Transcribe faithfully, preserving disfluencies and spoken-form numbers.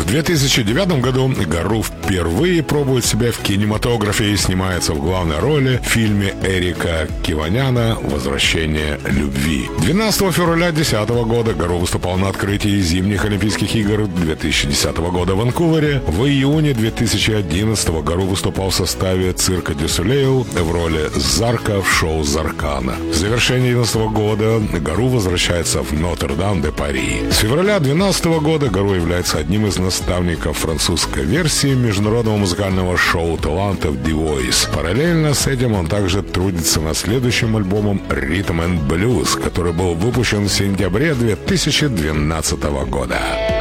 две тысячи девятом году Гару впервые пробует себя в кинематографе и снимается в главной роли в фильме Эрика Киваняна «Возвращение любви». двенадцатого февраля две тысячи десятого года Гару выступал на открытии зимних Олимпийских игр две тысячи десятого года в Ванкувере. В июне две тысячи одиннадцатого Гару выступал в составе цирка Дю Солейл в роли Зарка в шоу Заркана. В завершении одиннадцатого года Гару возвращается в Нотр-Дам-де-Пари. С февраля две тысячи двенадцатого года Гару является одним из наставников французской версии международного музыкального шоу талантов The Voice. Параллельно с этим он также трудится над следующим альбомом Rhythm and Blues, который был выпущен в сентябре две тысячи двенадцатого года.